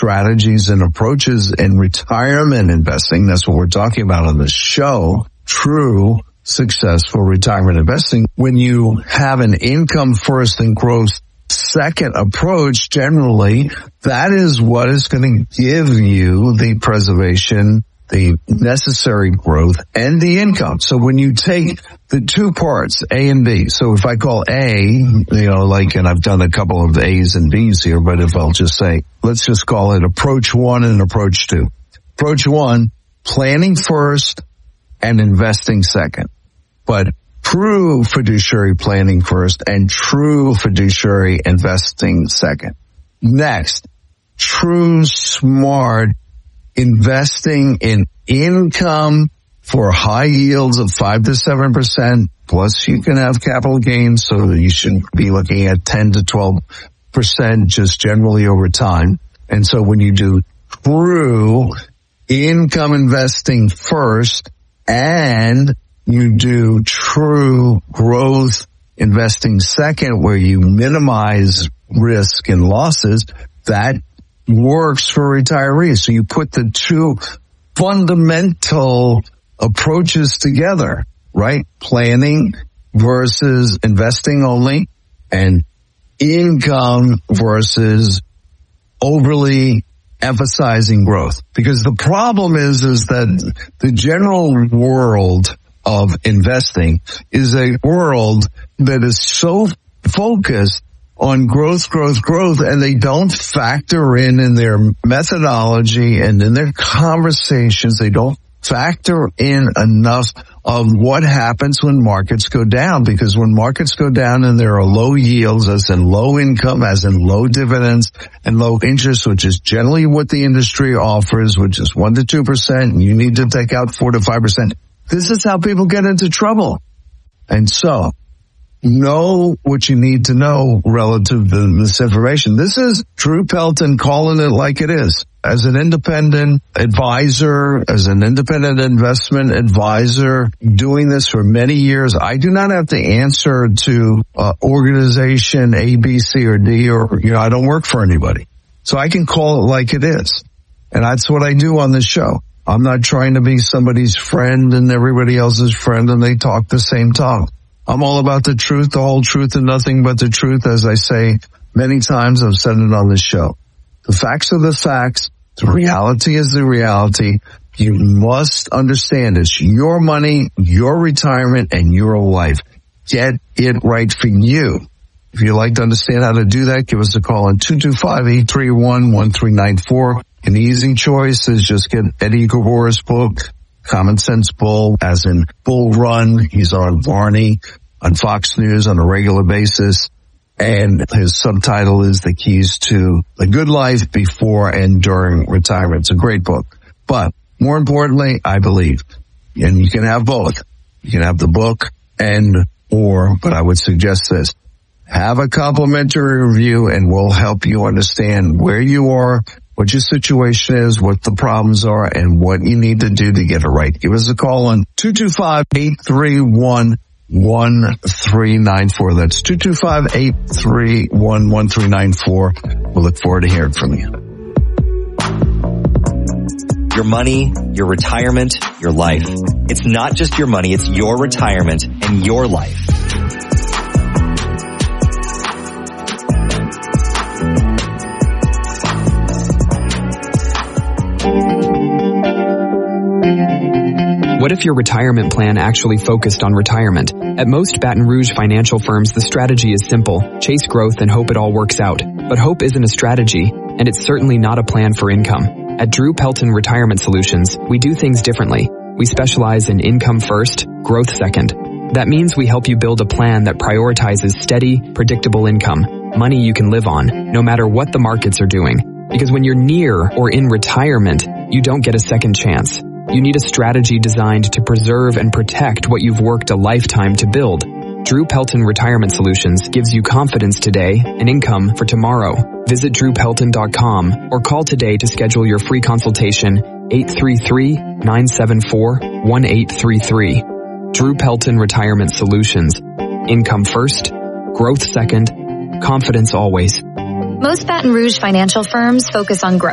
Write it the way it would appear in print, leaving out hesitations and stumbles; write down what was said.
strategies and approaches in retirement investing. That's what we're talking about on the show. True successful retirement investing. When you have an income first and growth second approach, generally, that is what is going to give you the preservation, the necessary growth, and the income. So when you take the two parts, A and B, so if I call A, and I've done a couple of A's and B's here, but if I'll just say, let's just call it approach one and approach two. Approach one, planning first and investing second. But true fiduciary planning first and true fiduciary investing second. Next, true smart investing in income for high yields of 5 to 7%. Plus you can have capital gains, so you should be looking at 10 to 12% just generally over time. And so when you do true income investing first and you do true growth investing second, where you minimize risk and losses, that works for retirees. So you put the two fundamental approaches together, right? Planning versus investing only, and income versus overly emphasizing growth. Because the problem is that the general world of investing is a world that is so focused on growth, and they don't factor in their methodology and in their conversations. They don't factor in enough of what happens when markets go down, because when markets go down and there are low yields, as in low income, as in low dividends and low interest, which is generally what the industry offers, which is 1 to 2%, and you need to take out 4 to 5%. This is how people get into trouble. And so, know what you need to know relative to this information. This is Drew Pelton calling it like it is. As an independent advisor, as an independent investment advisor, doing this for many years, I do not have to answer to organization A, B, C, or D, or, I don't work for anybody. So I can call it like it is. And that's what I do on this show. I'm not trying to be somebody's friend and everybody else's friend and they talk the same talk. I'm all about the truth, the whole truth, and nothing but the truth. As I say many times, I've said it on this show. The facts are the facts. The reality is the reality. You must understand it's your money, your retirement, and your life. Get it right for you. If you'd like to understand how to do that, give us a call on 225-831-1394. An easy choice is just get Eddie Gavor's book, Common Sense Bull, as in Bull Run. He's on Barney, on Fox News on a regular basis. And his subtitle is The Keys to the Good Life Before and During Retirement. It's a great book. But more importantly, I believe, and you can have both. You can have the book but I would suggest this. Have a complimentary review and we'll help you understand where you are, what your situation is, what the problems are, and what you need to do to get it right. Give us a call on 225-831-1394. That's 225-831-1394. We'll look forward to hearing from you. Your money, your retirement, your life. It's not just your money, it's your retirement and your life. What if your retirement plan actually focused on retirement? At most Baton Rouge financial firms, the strategy is simple. Chase growth and hope it all works out. But hope isn't a strategy, and it's certainly not a plan for income. At Drew Pelton Retirement Solutions, we do things differently. We specialize in income first, growth second. That means we help you build a plan that prioritizes steady, predictable income, money you can live on, no matter what the markets are doing. Because when you're near or in retirement, you don't get a second chance. You need a strategy designed to preserve and protect what you've worked a lifetime to build. Drew Pelton Retirement Solutions gives you confidence today and income for tomorrow. Visit drewpelton.com or call today to schedule your free consultation, 833-974-1833. Drew Pelton Retirement Solutions. Income first, growth second, confidence always. Most Baton Rouge financial firms focus on growth.